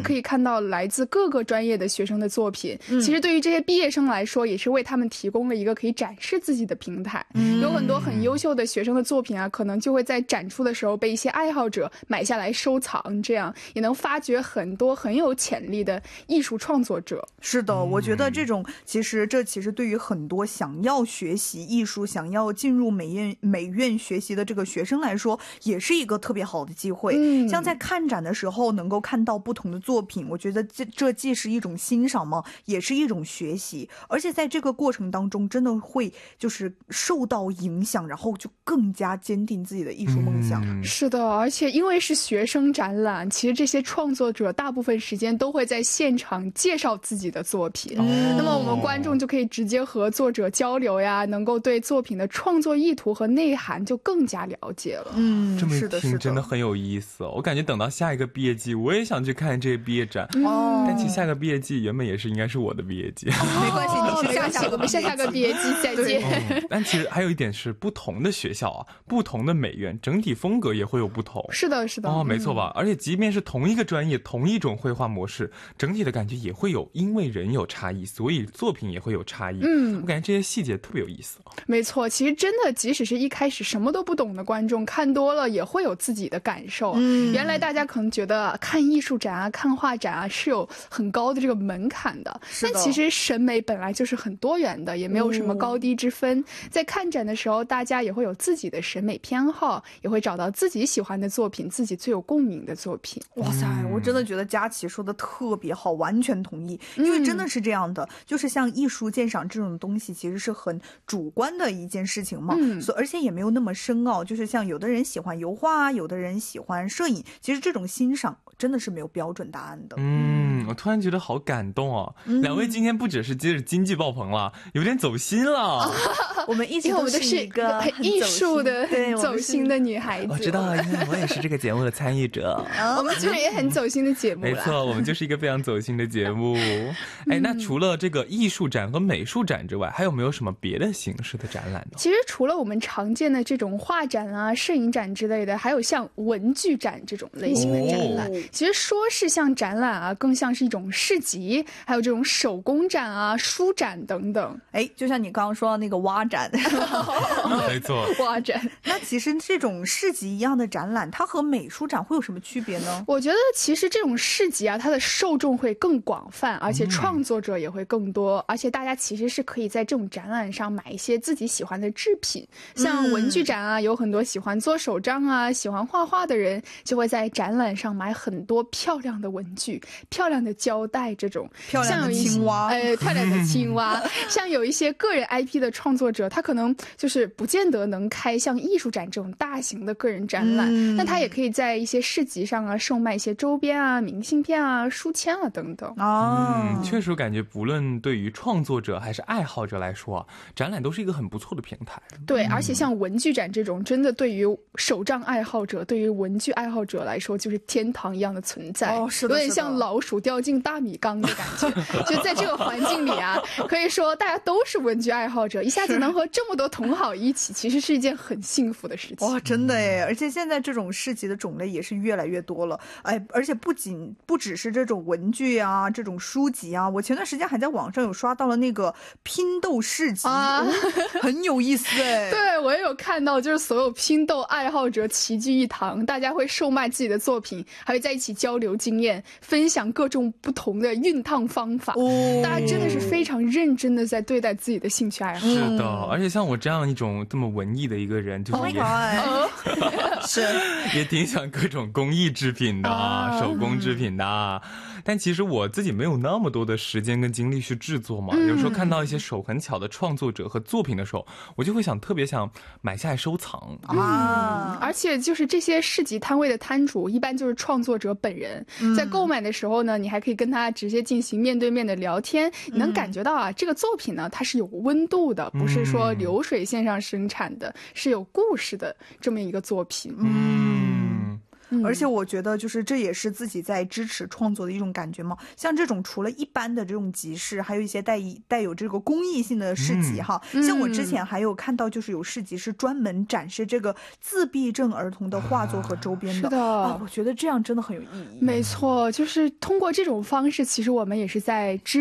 可以看到来自各个专业的学生的作品。其实对于这些毕业生来说，也是为他们提供了一个可以展示自己的平台。有很多很优秀的学生的作品啊，可能就会在展出的时候被一些爱好者买下来收藏，这样也能发掘很多很有潜力的艺术创作者。 是的，我觉得这其实对于很多想要学习艺术、想要进入美院学习的这个学生来说，也是一个特别好的机会。像在看展的时候能够看到不同的作品，我觉得这既是一种欣赏嘛，也是一种学习，而且在这个过程当中真的会就是受到影响，然后就更加坚定自己的艺术梦想。 是的，而且因为是学生展览，其实这些创作者大部分时间都会在现场介绍自己的作品。那么我们观众就可以直接和作者交流呀，能够对作品的创作意图和内涵就更加了解了。 这么一听真的很有意思哦。我感觉等到下一个毕业季我也想去看这个毕业展。但其实下个毕业季原本也是应该是我的毕业季。 没关系，你是下个毕业季再见。 但其实还有一点是，不同的学校啊，不同的美院，整体风格也会有不同。 是的没错吧。而且即便是同一个专业，同一种绘画模式，整体的感觉也会有，因为人有差异，所以作品也会有差异。我感觉这些细节特别有意思。 没错，其实真的即使是一开始什么都不懂的观众，看多了也会有自己的感受。原来大家可能觉得看艺术展啊、看画展啊是有很高的这个门槛的，但其实审美本来就是很多元的，也没有什么高低之分。在看展的时候，大家也会有自己的审美偏好，也会找到自己喜欢的作品，自己最有共鸣的作品。 哇塞，我真的觉得佳琪说的特别好，完全同意。因为真的是这样的，就是像艺术鉴赏这种东西其实是很主观的一件事情嘛，而且也没有那么深奥。就是像有的人喜欢油画，有的人喜欢摄影，其实这种欣赏真的是没有标准答案的。 我突然觉得好感动哦。两位今天不只是接着京剧爆棚了，有点走心了。 我们一直都是一个很艺术的走心的女孩子。 我知道，因为我也是这个节目的参与者。 我们就是也很走心的节目了。 没错，我们就是一个非常走心的节目。那除了这个艺术展和美术展之外，还有没有什么别的形式的展览呢？ 其实除了我们常见的这种画展啊、摄影展之类的，还有像文具展这种类型的展览。其实说是像展览啊，更像是一种市集，还有这种手工展啊、书展等等。 就像你刚刚说的那个蛙展。 没错， 蛙展。 那其实这种市集一样的展览，它和美术展会有什么区别呢？ 我觉得其实这种市集啊，它的受众会更广泛，而且创作者也会更多，而且大家其实是可以在这种展览上买一些自己喜欢的制品。像文具展啊，有很多喜欢做手账啊、喜欢画画的人，就会在展览上买很多漂亮的文具、漂亮的胶带，这种漂亮的青蛙， 漂亮的青蛙。像有一些个人 IP 的创作者，他可能就是不见得能开像艺术展这种大型的个人展览，但他也可以在一些市集上啊售卖一些周边啊、明信片啊、书签啊等等。 确实感觉不论对于创作者还是爱好者来说，展览都是一个很不错的平台。 对，而且像文具展这种，真的对于手账爱好者、对于文具爱好者来说，就是天堂一样的存在。 是的， 有点像老鼠掉进大米缸的感觉。就在这个环境里啊，可以说大家都是文具爱好者，一下子能和这么多同好一起，其实是一件很幸福的事情。 哇，真的耶！而且现在这种市集的种类也是越来越多了。而且不只是这种文具啊，这种书籍啊，我前段时间还在网上有刷到了那个拼豆市集，很有意思哎。 对，我也有看到，就是所有拼豆爱好者齐聚一堂，大家会售卖自己的作品，还会在一起交流经验，分享各种不同的熨烫方法。大家真的是非常认真的在对待自己的兴趣爱好。 是的，而且像我这样一种这么文艺的一个人，就是也挺想各种工艺制品的手工制品的。但其实我自己没有那么多的时间跟精力去制作嘛，有时候看到一些手很巧的创作者和作品的时候，我就会特别想买下来收藏。 而且就是这些市集摊位的摊主一般就是创作者本人，在购买的时候呢，你还可以跟他直接进行面对面的聊天，你能感觉到啊，这个作品呢它是有温度的，不是说流水线上生产的，是有故事的这么一个作品。 而且我觉得就是这也是自己在支持创作的一种感觉嘛。像这种除了一般的这种集市，还有一些带有这个公益性的市集哈。像我之前还有看到就是有市集是专门展示这个自闭症儿童的画作和周边的。 是的啊， 我觉得这样真的很有意义。 没错，就是通过这种方式，其实我们也是在支